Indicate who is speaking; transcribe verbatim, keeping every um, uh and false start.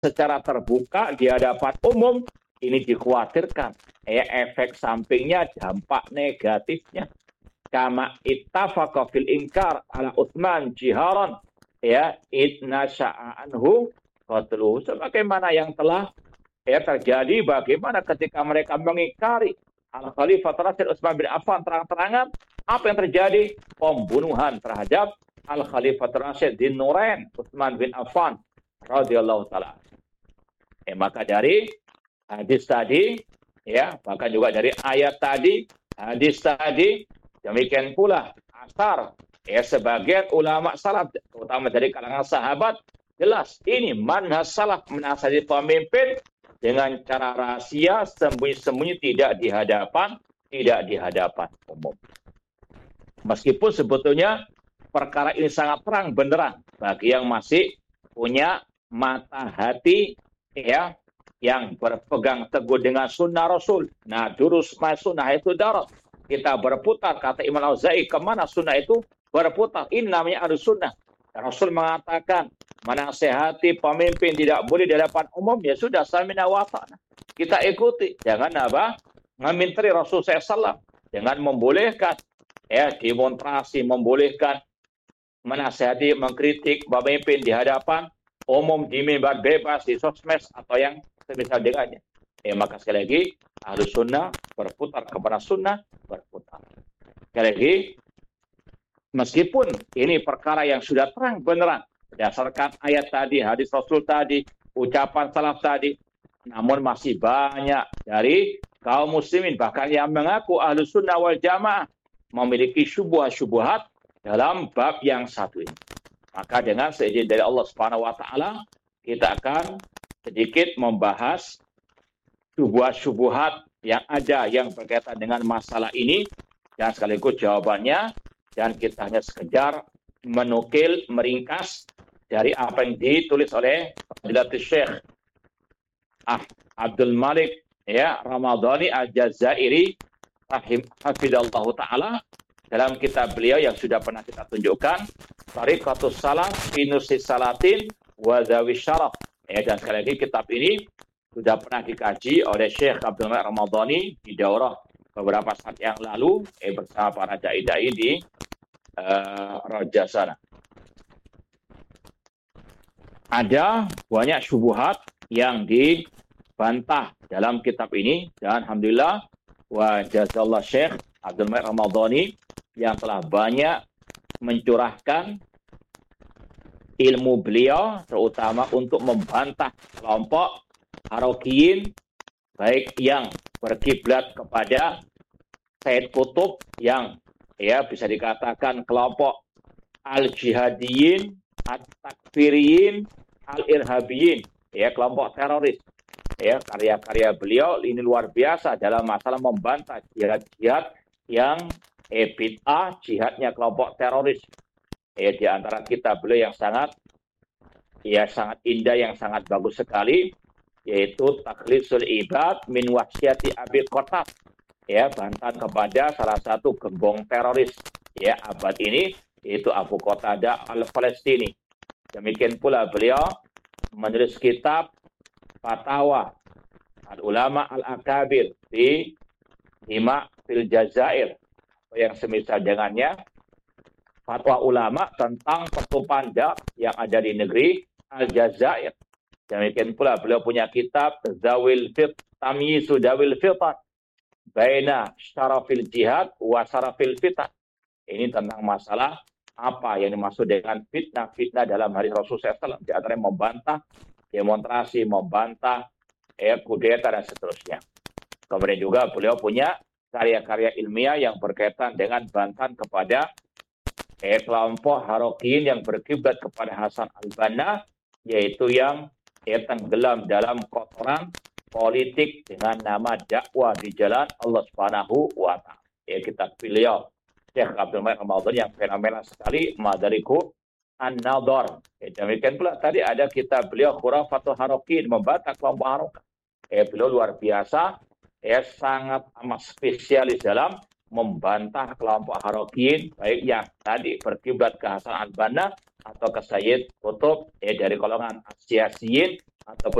Speaker 1: secara terbuka di hadapan umum, ini dikhawatirkan ya efek sampingnya, dampak negatifnya. Kama ittafaqa fil inkar ala Utsman jiharan ya idna sya'anhu qatluhu, sebagaimana yang telah ya terjadi bagaimana ketika mereka mengingkari al Khalifah Rasyid Utsman bin Affan terang-terangan, apa yang terjadi? Pembunuhan terhadap al Khalifah Rasyid Dzin Nurain Utsman bin Affan radhiyallahu taala. Eh, maka dari hadis tadi ya, bahkan juga dari ayat tadi, hadis tadi, demikian pula asar ya sebagian ulama salaf, terutama dari kalangan sahabat, jelas ini manhaj salaf menasihati pemimpin dengan cara rahasia, sembunyi-sembunyi, tidak di hadapan, tidak di hadapan umum. Meskipun sebetulnya perkara ini sangat terang benderang bagi yang masih punya mata hati ya, yang berpegang teguh dengan sunnah Rasul. Nah, durus ma sunnah itu darat. Kita berputar, kata Imam Al-Auza'i, kemana sunnah itu berputar. Ini namanya arus sunnah. Rasul mengatakan, menasehati pemimpin tidak boleh di hadapan umum, ya sudah, samina wa ta'na. Kita ikuti. Jangan apa? Meminteri Rasul sallallahu alaihi wasallam. Dengan membolehkan, ya, demonstrasi, membolehkan menasehati, mengkritik pemimpin di hadapan umum, di mimbar bebas, di sosmed, atau yang semisal dengannya. Eh, maka sekali lagi, Ahlus Sunnah berputar kepada Sunnah, berputar. Sekali lagi, meskipun ini perkara yang sudah terang beneran, berdasarkan ayat tadi, hadis Rasul tadi, ucapan salaf tadi, namun masih banyak dari kaum muslimin, bahkan yang mengaku Ahlus Sunnah wal Jamaah, memiliki syubhat-syubhat dalam bab yang satu ini. Maka dengan seizin dari Allah Subhanahu wa taala, kita akan sedikit membahas syubhat-syubhat yang ada yang berkaitan dengan masalah ini, dan sekaligus jawabannya, dan kita hanya sekedar menukil, meringkas dari apa yang ditulis oleh Fadilatul Syekh ah, Abdul Malik ya Ramadhani Al-Jazairi rahim hafidallahu taala, dalam kitab beliau yang sudah pernah kita tunjukkan, Tariqatus Salaf fi Nusis Salatin wa Zawi Syaraf. Ya, dan sekali lagi kitab ini sudah pernah dikaji oleh Syekh Abdul Malik Ramadhani di daurah beberapa saat yang lalu eh, bersama para dai-dai di uh, Raja sana. Ada banyak syubhat yang dibantah dalam kitab ini, dan alhamdulillah wa jazallah Syekh Abdul Malik Ramadhani yang telah banyak mencurahkan ilmu beliau, terutama untuk membantah kelompok Harokiyin, baik yang berkiblat kepada Sayyid Qutb, yang ya bisa dikatakan kelompok Al-Jihadiyin, At-Takfiriyin, Al-Irhabiyin, ya kelompok teroris. Ya, karya-karya beliau ini luar biasa dalam masalah membantah jihad-jihad yang eh, bid'ah, jihadnya kelompok teroris. Ya, di antara kitab beliau yang sangat ya sangat indah, yang sangat bagus sekali, yaitu Takhlisul Ibad min Wahsyati Abi Qatab. Ya, bantahan kepada salah satu gembong teroris ya abad ini, yaitu Abu Qatadah Al-Falastini. Demikian pula beliau menulis kitab Fatawa Al-Ulama Al-Akabir di Hima fil Jazair, yang semisal dengannya, fatwa ulama tentang pertumpahan darah yang ada di negeri Al-Jazair. Demikian pula beliau punya kitab Zawil Fit Tamyizu Dawil Fitan Baina Syarafil Jihad wa Syarafil Fitan. Ini tentang masalah apa yang dimaksud dengan fitnah-fitnah dalam hadis Rasul sallallahu alaihi wasallam, di antaranya membantah demonstrasi, membantah eh, kudeta dan seterusnya. Kemudian juga beliau punya karya-karya ilmiah yang berkaitan dengan bantahan kepada eh, kelompok Harokiyin yang berkiblat kepada Hasan al-Banna, yaitu yang eh, tenggelam dalam kotoran politik dengan nama dakwah di jalan Allah Subhanahu wa taala. Ya, kitab beliau Syekh Abdul Malik Ramadhani yang fenomenal sekali, Madariku An-Nadhar. Ya, demikian pula tadi ada kitab beliau Khurafatul Harokiyin, membantah kelompok Harokiyin. Eh, beliau luar biasa, ya sangat amat spesialis dalam membantah kelompok Harokiyin, baik yang tadi berkiblat ke Hasan al-Banna atau ke Sayyid Qutb, ya dari golongan Asyasiyin ataupun